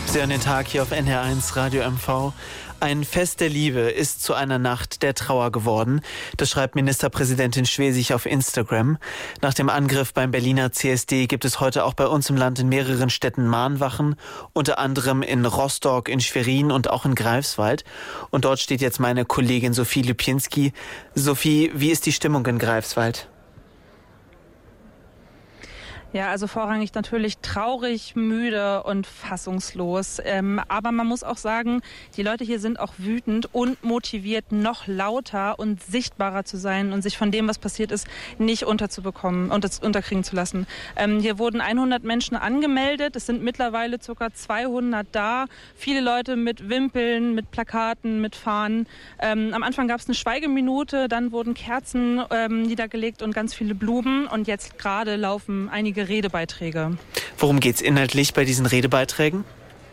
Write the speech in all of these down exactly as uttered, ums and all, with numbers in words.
Sie hören den Tag hier auf N R eins Radio M V. Ein Fest der Liebe ist zu einer Nacht der Trauer geworden. Das schreibt Ministerpräsidentin Schwesig auf Instagram. Nach dem Angriff beim Berliner C S D gibt es heute auch bei uns im Land in mehreren Städten Mahnwachen, unter anderem in Rostock, in Schwerin und auch in Greifswald. Und dort steht jetzt meine Kollegin Sophie Lüpienski. Sophie, wie ist die Stimmung in Greifswald? Ja, also vorrangig natürlich traurig, müde und fassungslos. Ähm, aber man muss auch sagen, die Leute hier sind auch wütend und motiviert, noch lauter und sichtbarer zu sein und sich von dem, was passiert ist, nicht unterzubekommen und unterkriegen zu lassen. Ähm, hier wurden hundert Menschen angemeldet. Es sind mittlerweile ca. zweihundert da. Viele Leute mit Wimpeln, mit Plakaten, mit Fahnen. Ähm, am Anfang gab es eine Schweigeminute, dann wurden Kerzen ähm, niedergelegt und ganz viele Blumen. Und jetzt gerade laufen einige Redebeiträge. Worum geht es inhaltlich bei diesen Redebeiträgen?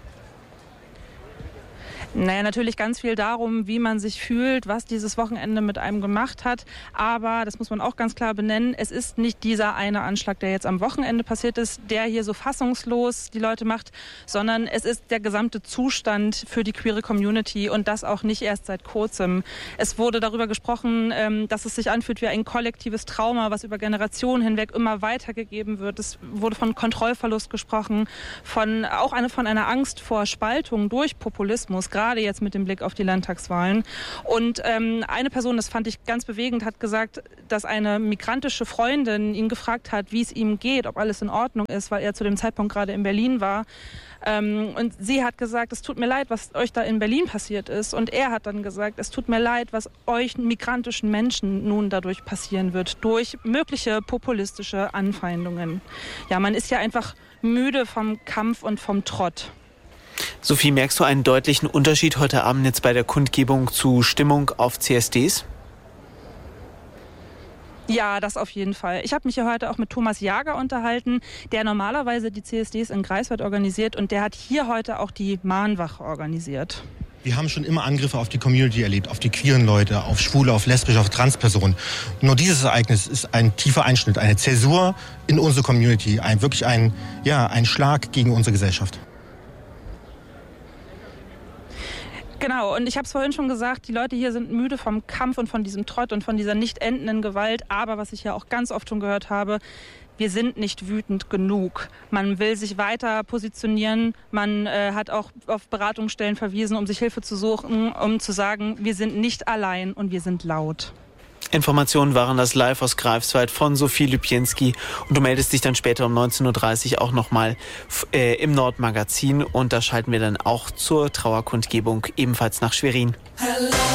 Naja, natürlich ganz viel darum, wie man sich fühlt, was dieses Wochenende mit einem gemacht hat. Aber, das muss man auch ganz klar benennen, es ist nicht dieser eine Anschlag, der jetzt am Wochenende passiert ist, der hier so fassungslos die Leute macht, sondern es ist der gesamte Zustand für die queere Community und das auch nicht erst seit kurzem. Es wurde darüber gesprochen, dass es sich anfühlt wie ein kollektives Trauma, was über Generationen hinweg immer weitergegeben wird. Es wurde von Kontrollverlust gesprochen, von, auch eine, von einer Angst vor Spaltung durch Populismus, gerade jetzt mit dem Blick auf die Landtagswahlen. Und ähm, eine Person, das fand ich ganz bewegend, hat gesagt, dass eine migrantische Freundin ihn gefragt hat, wie es ihm geht, ob alles in Ordnung ist, weil er zu dem Zeitpunkt gerade in Berlin war. Ähm, und sie hat gesagt, es tut mir leid, was euch da in Berlin passiert ist. Und er hat dann gesagt, es tut mir leid, was euch migrantischen Menschen nun dadurch passieren wird, durch mögliche populistische Anfeindungen. Ja, man ist ja einfach müde vom Kampf und vom Trott. Sophie, merkst du einen deutlichen Unterschied heute Abend jetzt bei der Kundgebung zu Stimmung auf C S Ds? Ja, das auf jeden Fall. Ich habe mich ja heute auch mit Thomas Jager unterhalten, der normalerweise die C S Ds in Greifswald organisiert und der hat hier heute auch die Mahnwache organisiert. Wir haben schon immer Angriffe auf die Community erlebt, auf die queeren Leute, auf Schwule, auf Lesbische, auf Transpersonen. Nur dieses Ereignis ist ein tiefer Einschnitt, eine Zäsur in unsere Community, ein, wirklich ein, ja, ein Schlag gegen unsere Gesellschaft. Genau, und ich habe es vorhin schon gesagt, die Leute hier sind müde vom Kampf und von diesem Trott und von dieser nicht endenden Gewalt. Aber was ich ja auch ganz oft schon gehört habe, wir sind nicht wütend genug. Man will sich weiter positionieren. Man äh, hat auch auf Beratungsstellen verwiesen, um sich Hilfe zu suchen, um zu sagen, wir sind nicht allein und wir sind laut. Informationen waren das live aus Greifswald von Sophie Lüpienski. Und du meldest dich dann später um neunzehn Uhr dreißig auch nochmal äh, im Nordmagazin. Und da schalten wir dann auch zur Trauerkundgebung ebenfalls nach Schwerin. Hello.